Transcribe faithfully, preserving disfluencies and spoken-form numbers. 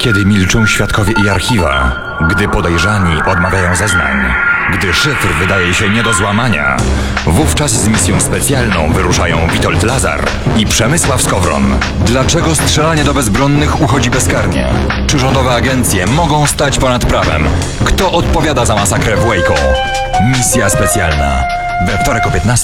Kiedy milczą świadkowie i archiwa, gdy podejrzani odmawiają zeznań, gdy szyfr wydaje się nie do złamania, wówczas z misją specjalną wyruszają Witold Lazar i Przemysław Skowron. Dlaczego strzelanie do bezbronnych uchodzi bezkarnie? Czy rządowe agencje mogą stać ponad prawem? Kto odpowiada za masakrę w Waco? Misja specjalna. We wtorek o piętnastej.